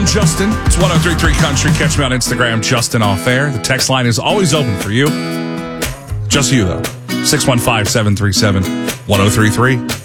I'm Justin. It's 103.3 Country. Catch me on Instagram, Justin Off Air. The text line is always open for you. Just you, though. 615-737-1033.